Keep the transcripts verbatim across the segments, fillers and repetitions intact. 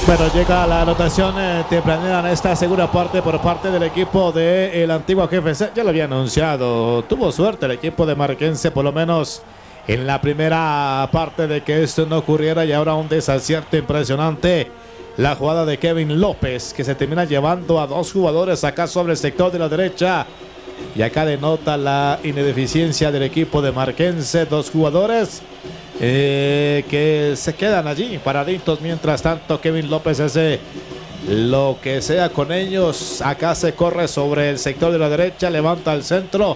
Bueno, llega la anotación eh, tempranera en esta segunda parte por parte del equipo del Antigua G F C. Ya lo había anunciado, tuvo suerte el equipo de Marquense, por lo menos en la primera parte, de que esto no ocurriera, y ahora un desacierto impresionante. La jugada de Kevin López, que se termina llevando a dos jugadores acá sobre el sector de la derecha. Y acá denota la ineficiencia del equipo de Marquense. Dos jugadores eh, que se quedan allí paraditos. Mientras tanto, Kevin López hace lo que sea con ellos. Acá se corre sobre el sector de la derecha, levanta el centro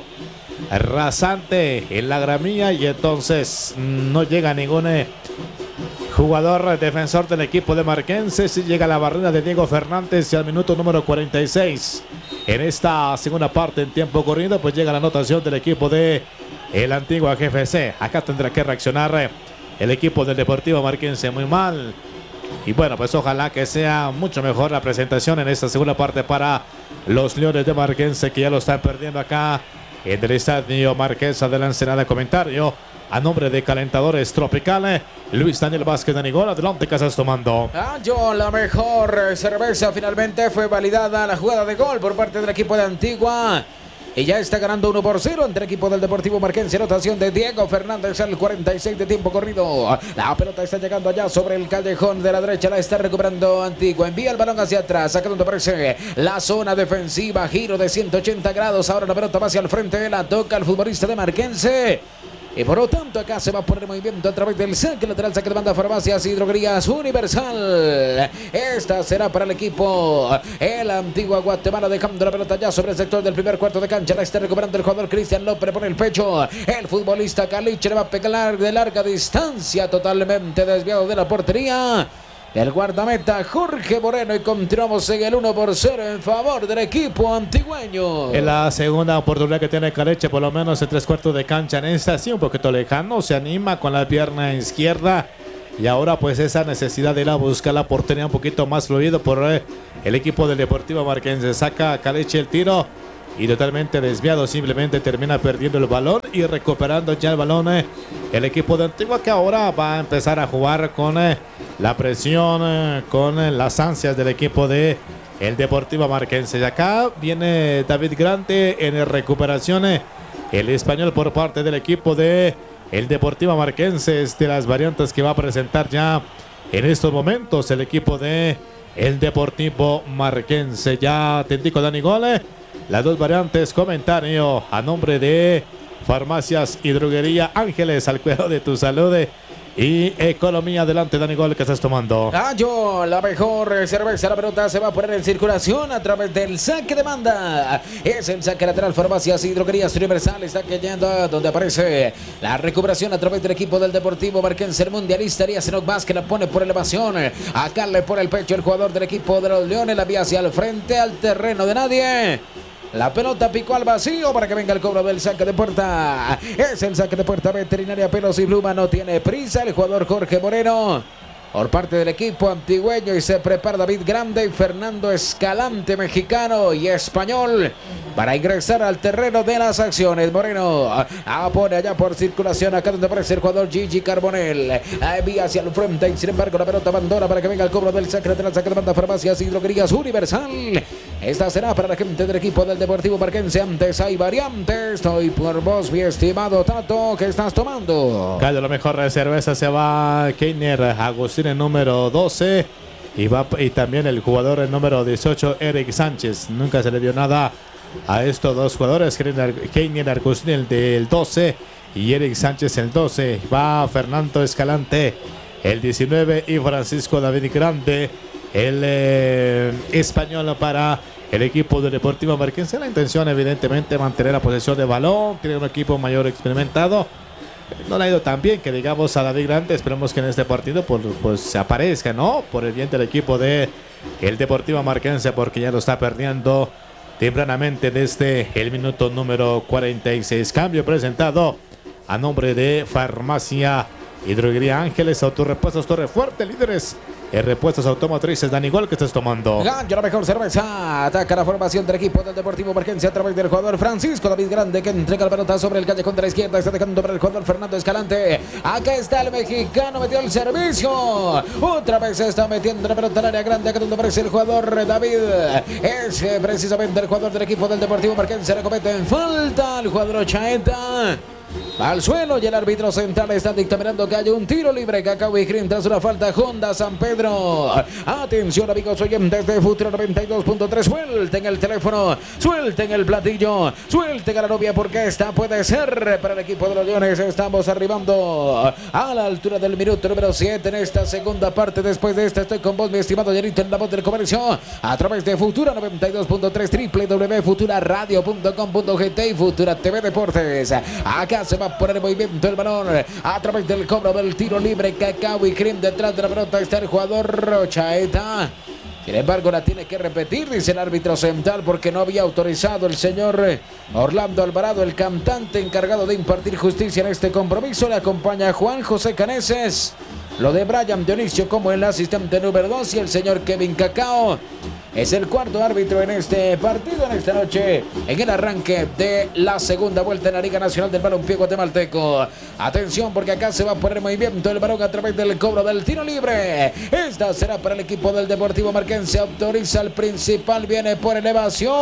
rasante en la gramilla, y entonces no llega ningún eh, jugador defensor del equipo de Marquense. Si llega la barrera de Diego Fernández, y al minuto número cuarenta y seis en esta segunda parte en tiempo corrido, pues llega la anotación del equipo de el Antigua G F C. Acá tendrá que reaccionar el equipo del Deportivo Marquense muy mal, y bueno, pues ojalá que sea mucho mejor la presentación en esta segunda parte para los Leones de Marquense, que ya lo están perdiendo acá en el estadio Marquesa de la Ensenada. Comentario a nombre de Calentadores Tropicales, Luis Daniel Vázquez de Anigol. Adelante, ¿qué estás tomando? Ah, yo, la mejor cerveza. Finalmente fue validada la jugada de gol por parte del equipo de Antigua, y ya está ganando uno por cero entre el equipo del Deportivo Marquense. Anotación de Diego Fernández al cuarenta y seis de tiempo corrido. La pelota está llegando allá sobre el callejón de la derecha. La está recuperando Antigua. Envía el balón hacia atrás. Acá donde aparece la zona defensiva. Giro de ciento ochenta grados. Ahora la pelota va hacia el frente. La toca el futbolista de Marquense. Y por lo tanto acá se va a poner movimiento a través del saque lateral, saque de banda, Farmacias y Droguerías Universal. Esta será para el equipo el Antigua Guatemala, dejando la pelota ya sobre el sector del primer cuarto de cancha. La está recuperando el jugador Cristian López, le pone el pecho. El futbolista Caliche le va a pegar de larga distancia, totalmente desviado de la portería el guardameta Jorge Moreno, y continuamos en el uno por cero en favor del equipo antigüeño. En la segunda oportunidad que tiene Caliche, por lo menos en tres cuartos de cancha, en esta sí un poquito lejano, se anima con la pierna izquierda, y ahora pues esa necesidad de ir a buscar la portería un poquito más fluido por eh, el equipo del Deportivo Marquense. Saca Caliche el tiro y totalmente desviado, simplemente termina perdiendo el balón y recuperando ya el balón eh, el equipo de Antigua, que ahora va a empezar a jugar con eh, la presión, eh, con eh, las ansias del equipo de el Deportivo Marquense. Y acá viene David Grande en recuperación, eh, el español por parte del equipo de el Deportivo Marquense. Es de las variantes que va a presentar ya en estos momentos el equipo de el Deportivo Marquense. Ya te indico, Dani Gole, las dos variantes. Comentario a nombre de Farmacias y Droguería Ángeles, al cuidado de tu salud y economía. Adelante, Dani Gol, ¿qué estás tomando? Ah, yo, la mejor cerveza. La pelota se va a poner en circulación a través del saque de banda. Es el saque lateral. Farmacias y Droguerías Universal está cayendo donde aparece la recuperación a través del equipo del Deportivo Marquense. El mundialista Elías Enoc Vázquez la pone por elevación. Acá le pone el pecho el jugador del equipo de los Leones. La vía hacia el frente, al terreno de nadie. La pelota picó al vacío para que venga el cobro del saque de puerta. Es el saque de puerta. Veterinaria Pelos y Pluma no tiene prisa. El jugador Jorge Moreno por parte del equipo antigüeño, y se prepara David Grande y Fernando Escalante, mexicano y español, para ingresar al terreno de las acciones. Moreno a pone allá por circulación, acá donde aparece el jugador Gigi Carbonell. Vía hacia el frente, y sin embargo la pelota abandona para que venga el cobro del saque lateral. Saque de banda, Farmacias y Droguerías Universal. Esta será para la gente del equipo del Deportivo Marquense. Antes hay variantes. Estoy por vos, mi estimado Tato. ¿Qué estás tomando? Cada lo mejor de cerveza se va Keiner Agustín, el número doce. Y, va, y también el jugador el número dieciocho, Eric Sánchez. Nunca se le dio nada a estos dos jugadores. Keiner Agustín, el del doce, y Eric Sánchez, el doce. Va Fernando Escalante, el diecinueve, y Francisco David Grande, el eh, español, para el equipo del Deportivo Marquense. La intención, evidentemente, mantener la posesión de balón. Tiene un equipo mayor experimentado. No le ha ido tan bien que digamos a David Grande. Esperemos que en este partido pues, pues se aparezca, ¿no? Por el bien del equipo de el Deportivo Marquense, porque ya lo está perdiendo tempranamente desde el minuto número cuarenta y seis. Cambio presentado a nombre de Farmacia y Droguería Ángeles. Autorepuestos Torre Fuerte, líderes en repuestos automotrices. Dani Gol, ¿qué estás tomando? Gallo, la mejor cerveza. Ataca la formación del equipo del Deportivo Marquense a través del jugador Francisco David Grande, que entrega la pelota sobre el callejón de la izquierda. Está dejando para el jugador Fernando Escalante. Acá está el mexicano, metió el servicio. Otra vez está metiendo la pelota al área grande, acá donde aparece el jugador David. Es eh, precisamente el jugador del equipo del Deportivo Marquense. Le comete falta al jugador Chaeta. Al suelo y el árbitro central está dictaminando que hay un tiro libre. Cacao y Green tras una falta. Honda San Pedro. Atención, amigos oyentes de Futuro noventa y dos punto tres. Suelten el teléfono, suelten el platillo, suelten a la novia, porque esta puede ser para el equipo de los Leones. Estamos arribando a la altura del minuto número siete en esta segunda parte. Después de esta estoy con vos, mi estimado Yanito, en la voz del comercio, a través de Futuro noventa y dos punto tres, doble u doble u doble u punto futura radio punto com punto gt y Futura T V Deportes. Acá se va a poner en movimiento el balón a través del cobro del tiro libre. Cacao y Cream detrás de la pelota está el jugador Chaeta. Sin embargo, la tiene que repetir, dice el árbitro central, porque no había autorizado el señor Orlando Alvarado, el cantante encargado de impartir justicia en este compromiso. Le acompaña Juan José Caneses, lo de Brian Dionisio como el asistente número dos, y el señor Kevin Cacao es el cuarto árbitro en este partido, en esta noche, en el arranque de la segunda vuelta en la Liga Nacional del Balompié Guatemalteco. Atención, porque acá se va a poner en movimiento el balón a través del cobro del tiro libre. Esta será para el equipo del Deportivo Marquense. Autoriza el principal, viene por elevación.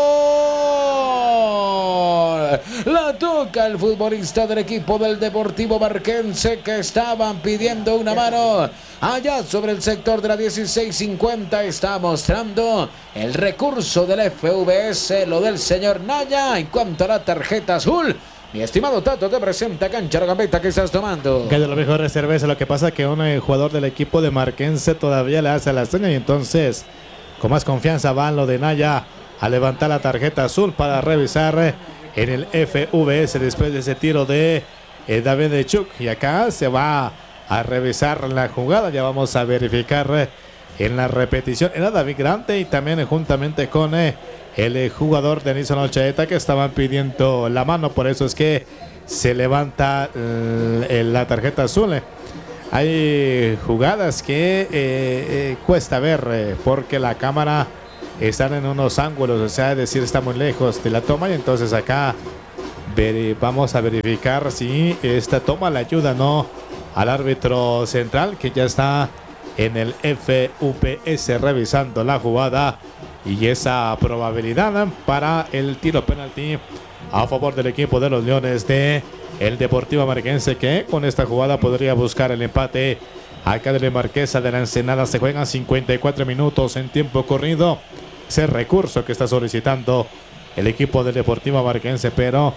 La toca el futbolista del equipo del Deportivo Marquense, que estaban pidiendo una mano. Allá sobre el sector de la dieciséis cincuenta está mostrando el recurso del F V S, lo del señor Naya. En cuanto a la tarjeta azul, mi estimado Tato, te presenta cancha la gambeta que estás tomando. Que de lo mejor de cerveza. Lo que pasa es que un eh, jugador del equipo de Marquense todavía le hace la seña, y entonces con más confianza van lo de Naya a levantar la tarjeta azul para revisar eh, en el F V S después de ese tiro de eh, David de Chuk. Y acá se va a revisar la jugada. Ya vamos a verificar eh, en la repetición. Era David Grande y también eh, juntamente con eh, el eh, jugador Denison Chaeta, que estaban pidiendo la mano. Por eso es que se levanta eh, la tarjeta azul. Eh. Hay jugadas que eh, eh, cuesta ver eh, porque la cámara están en unos ángulos, o sea, es decir, está muy lejos de la toma, y entonces acá ver, vamos a verificar si esta toma le ayuda o no al árbitro central, que ya está en el F V S revisando la jugada y esa probabilidad para el tiro penalti a favor del equipo de los Leones de el Deportivo Marquense, que con esta jugada podría buscar el empate. Acá de la Marquesa de la Ensenada se juegan cincuenta y cuatro minutos en tiempo corrido. Ese recurso que está solicitando el equipo del Deportivo Marquense, pero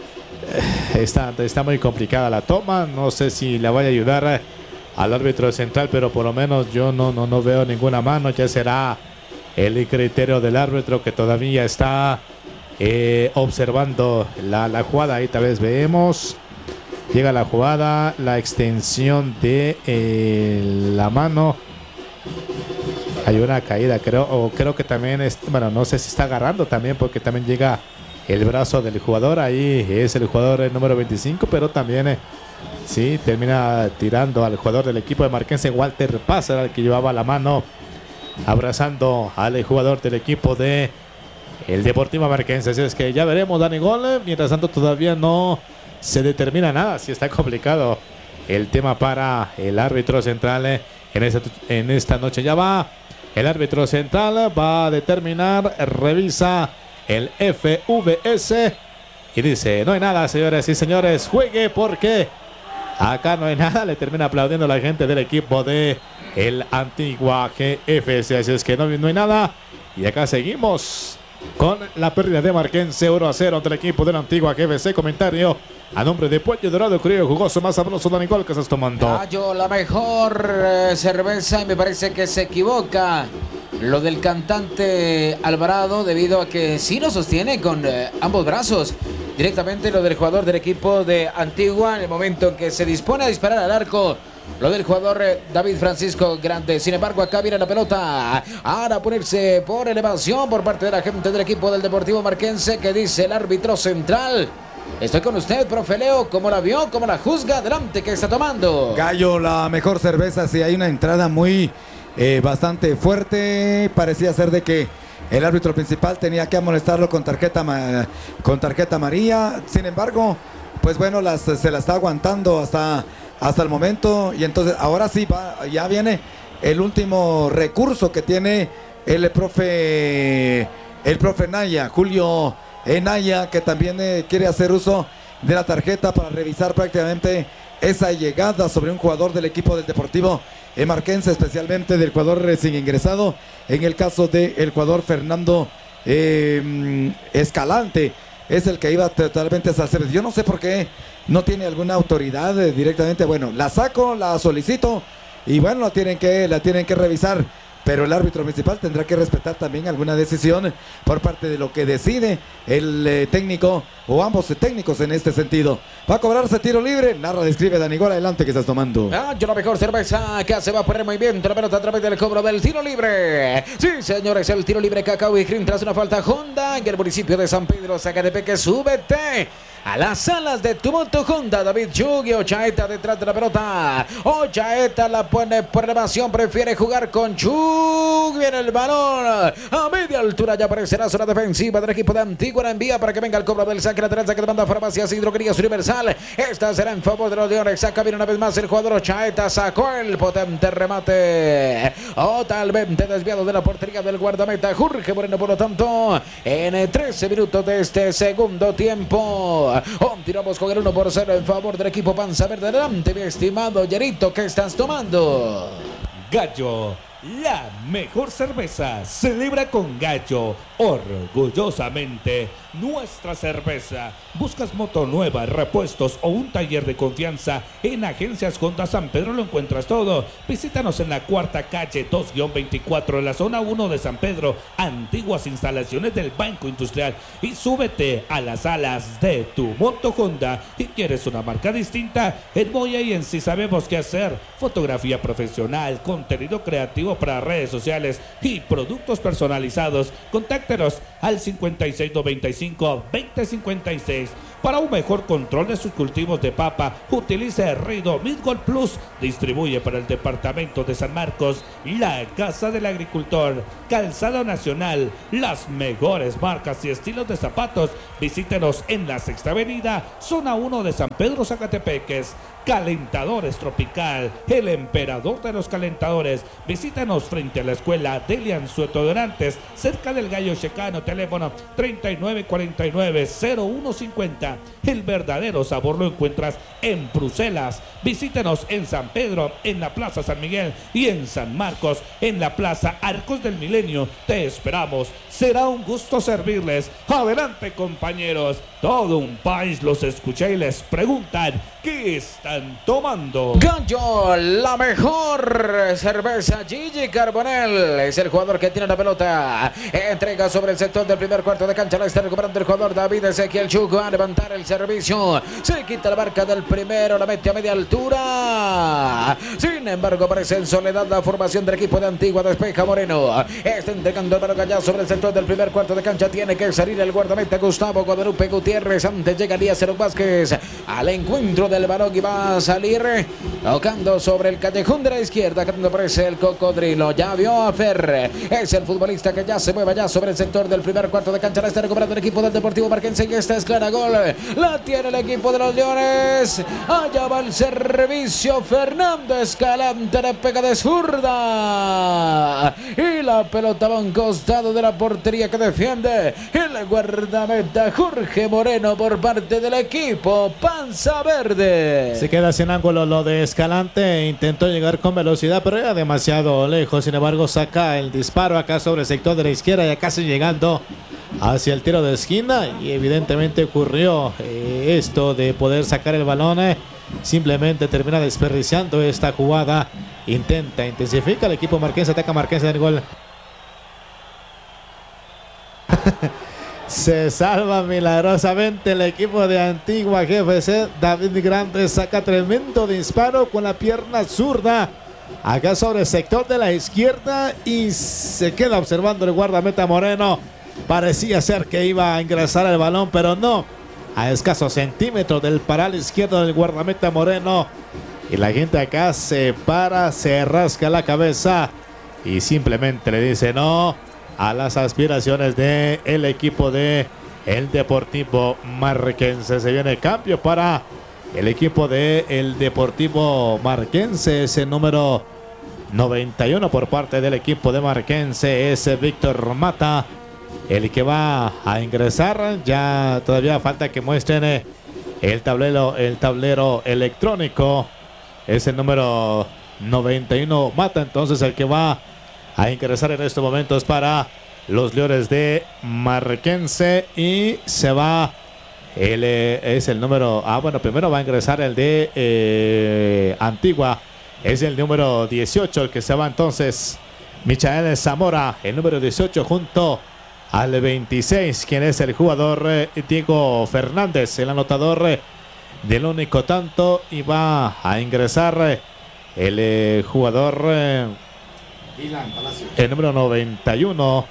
Está, está muy complicada la toma. No sé si le vaya a ayudar al árbitro central, pero por lo menos yo no, no, no veo ninguna mano. Ya será el criterio del árbitro, que todavía está eh, observando la, la jugada. Ahí tal vez vemos. Llega la jugada, la extensión de eh, la mano. Hay una caída, creo, o creo que también, es, bueno, no sé si está agarrando también, porque también llega el brazo del jugador. Ahí es el jugador el número veinticinco, pero también eh, sí, termina tirando al jugador del equipo de Marquense. Walter Paz era el que llevaba la mano abrazando al jugador del equipo de el Deportivo Marquense. Así es que ya veremos, Dani Gol. Mientras tanto todavía no se determina nada, si está complicado el tema para el árbitro central eh, en, esta, en esta noche. Ya va el árbitro central, va a determinar, revisa el F V S y dice: no hay nada, señores y señores, juegue porque acá no hay nada. Le termina aplaudiendo la gente del equipo de el Antigua G F C. Así es que no, no hay nada, y acá seguimos con la pérdida de Marquense uno a cero ante el equipo de la Antigua G F C. Comentario a nombre de Pollo Dorado, Crío Jugoso, más sabroso. Dani Gol, ¿qué estás tomando? Gallo, la mejor eh, cerveza, y me parece que se equivoca lo del cantante Alvarado, debido a que sí lo sostiene con eh, ambos brazos. Directamente lo del jugador del equipo de Antigua, en el momento en que se dispone a disparar al arco, lo del jugador eh, David Francisco Grande. Sin embargo, acá viene la pelota ahora a ponerse por elevación por parte de la gente del equipo del Deportivo Marquense, que dice el árbitro central: estoy con usted, profe Leo. ¿Cómo la vio? ¿Cómo la juzga? Adelante, ¿qué está tomando? Gallo, la mejor cerveza. Sí, hay una entrada muy eh, bastante fuerte. Parecía ser de que el árbitro principal tenía que amonestarlo con tarjeta, con tarjeta amarilla. Sin embargo, pues bueno, las, se la está aguantando hasta, hasta el momento. Y entonces ahora sí va, ya viene el último recurso que tiene el profe, el profe Naya, Julio Naya, que también eh, quiere hacer uso de la tarjeta para revisar prácticamente esa llegada sobre un jugador del equipo del Deportivo Marquense, especialmente del jugador recién ingresado, en el caso del jugador Fernando eh, Escalante, es el que iba totalmente a hacer. Yo no sé por qué no tiene alguna autoridad eh, directamente. Bueno, la saco, la solicito y bueno, la tienen que, la tienen que revisar. Pero el árbitro principal tendrá que respetar también alguna decisión por parte de lo que decide el eh, técnico o ambos técnicos en este sentido. Va a cobrarse tiro libre. Narra, describe Danigol, adelante, que estás tomando. Ah, yo la mejor cerveza que se va a poner muy bien. La pelota a través del cobro del tiro libre. Sí, señores, el tiro libre Cacao y Green tras una falta Honda en el municipio de San Pedro, Zacatepec. Súbete a las alas de tu moto Honda, David Yugi. Ochaeta detrás de la pelota. Ochaeta la pone por elevación, prefiere jugar con Chug. Viene el balón a media altura, ya aparecerá zona defensiva del equipo de Antigua. Envía para que venga el cobro del saque lateral, saque de banda Farmacias y Droguerías Universal. Esta será en favor de los Leones. Saca bien una vez más el jugador Ochaeta, sacó el potente remate, totalmente desviado de la portería del guardameta Jorge Moreno. Por lo tanto, en trece minutos de este segundo tiempo, continuamos con el uno por cero en favor del equipo Panza Verde. Adelante, mi estimado Yerito, ¿qué estás tomando? Gallo, la mejor cerveza. Celebra con Gallo, orgullosamente nuestra cerveza. ¿Buscas moto nueva, repuestos o un taller de confianza? En Agencias Honda San Pedro lo encuentras todo. Visítanos en la cuarta calle dos veinticuatro en la zona uno de San Pedro, antiguas instalaciones del Banco Industrial, y súbete a las alas de tu moto Honda. ¿Y quieres una marca distinta? En Moya y en Sí sabemos qué hacer. Fotografía profesional, contenido creativo para redes sociales y productos personalizados. Contáctenos al cincuenta y seis noventa y cinco veinte cincuenta y seis. Para un mejor control de sus cultivos de papa, utilice Rido Midgold Plus. Distribuye para el departamento de San Marcos la Casa del Agricultor. Calzado Nacional, las mejores marcas y estilos de zapatos. Visítenos en la Sexta Avenida, zona uno de San Pedro, Zacatepeques. Calentadores Tropical, el emperador de los calentadores. Visítanos frente a la escuela Delian Suetodorantes, cerca del Gallo Checano. Teléfono treinta y nueve cuarenta y nueve cero uno cincuenta. El verdadero sabor lo encuentras en Bruselas. Visítenos en San Pedro, en la Plaza San Miguel, y en San Marcos, en la Plaza Arcos del Milenio. Te esperamos. Será un gusto servirles. Adelante, compañeros. Todo un país los escucha y les preguntan ¿qué están tomando? Gallo, la mejor cerveza. Gigi Carbonell es el jugador que tiene la pelota. Entrega sobre el sector del primer cuarto de cancha. La está recuperando el jugador David Ezequiel Chuco a levantar el servicio. Se quita la marca del primero, la mete a media altura. Sin embargo, aparece en soledad la formación del equipo de Antigua. Despeja Moreno. Está entregando el balón ya sobre el sector del primer cuarto de cancha. Tiene que salir el guardameta Gustavo Guadalupe Gutiérrez. Antes llegaría Cero Vázquez al encuentro del balón y va a salir tocando sobre el callejón de la izquierda, cuando aparece el cocodrilo. Ya vio a Fer, es el futbolista que ya se mueve ya sobre el sector del primer cuarto de cancha. La está recuperando el equipo del Deportivo Marquense y esta es clara gol. La tiene el equipo de los Leones. Allá va el servicio. Fernando Escalante le pega de zurda y la pelota va a un costado de la portería que defiende el guardameta Jorge Moreno por parte del equipo Panza Verde. Se queda sin ángulo lo de Escalante. Intentó llegar con velocidad, pero era demasiado lejos. Sin embargo, saca el disparo acá sobre el sector de la izquierda, ya casi llegando hacia el tiro de esquina. Y evidentemente ocurrió eh, esto de poder sacar el balón. Eh, simplemente termina desperdiciando esta jugada. Intenta, intensifica el equipo marquense. Ataca Marquense del gol. Se salva milagrosamente el equipo de Antigua G F C. David Grande saca tremendo disparo con la pierna zurda acá sobre el sector de la izquierda y se queda observando el guardameta Moreno. Parecía ser que iba a ingresar el balón, pero no. A escasos centímetros del paral izquierdo del guardameta Moreno. Y la gente acá se para, se rasca la cabeza y simplemente le dice no a las aspiraciones del el equipo de el Deportivo Marquense. Se viene cambio para el equipo de el Deportivo Marquense. Ese número noventa y uno por parte del equipo de Marquense es Víctor Mata, el que va a ingresar. Ya todavía falta que muestren el tablero, el tablero electrónico. Es el número noventa y uno Mata, entonces el que va a ingresar en estos momentos para los Leones de Marquense. Y se va el, eh, es el número, ah bueno, primero va a ingresar el de eh, Antigua, es el número dieciocho, el que se va entonces Michael Zamora, el número dieciocho junto al veintiséis, quien es el jugador eh, Diego Fernández, el anotador eh, del único tanto. Y va a ingresar eh, el eh, jugador eh, el número noventa y uno.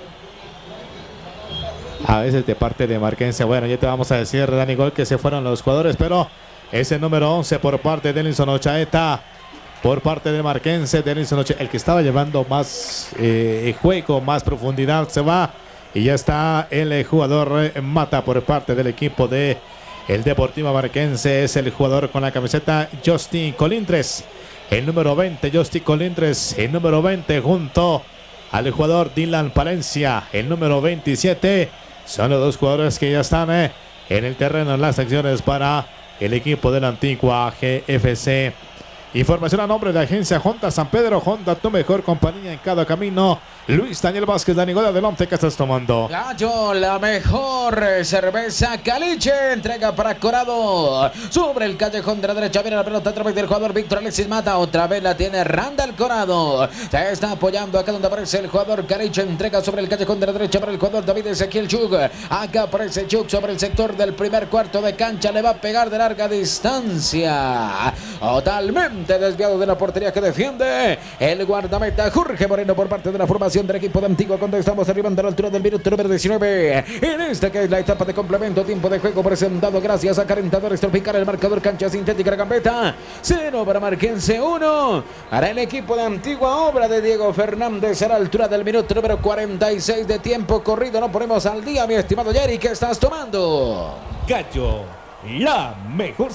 A veces de parte de Marquense, bueno, ya te vamos a decir, Dani Gol, que se fueron los jugadores, pero es el número once por parte de Denilson Ochaeta, por parte de Marquense. Denilson Ochaeta, el que estaba llevando más eh, juego, más profundidad, se va. Y ya está el eh, jugador eh, Mata por parte del equipo de el Deportivo Marquense. Es el jugador con la camiseta Justin Colindres, el número veinte, Justin Colindres, el número veinte junto al jugador Dylan Palencia, el número veintisiete. Son los dos jugadores que ya están eh, en el terreno en las secciones para el equipo de la Antigua G F C. Información a nombre de Agencia Honda San Pedro. Honda, tu mejor compañía en cada camino. Luis Daniel Vázquez, Dani Gol, adelante, ¿qué estás tomando? Gallo, la mejor cerveza Caliche, entrega para Corado. Sobre el callejón de la derecha viene la pelota a través del jugador Víctor Alexis Mata. Otra vez la tiene Randall Corado. Se está apoyando acá donde aparece el jugador Caliche. Entrega sobre el callejón de la derecha para el jugador David Ezequiel Chuk. Acá aparece Chuk sobre el sector del primer cuarto de cancha. Le va a pegar de larga distancia. Totalmente desviado de la portería que defiende el guardameta Jorge Moreno por parte de la formación del equipo de Antigua, cuando estamos arribando a la altura del minuto número diecinueve en esta que es la etapa de complemento. Tiempo de juego presentado gracias a Calentadores Tropical, el marcador cancha sintética La Gambeta. Cero para Marquense, uno para el equipo de Antigua, obra de Diego Fernández a la altura del minuto número cuarenta y seis de tiempo corrido. No ponemos al día, mi estimado Jerry, ¿qué estás tomando? Gallo, la mejor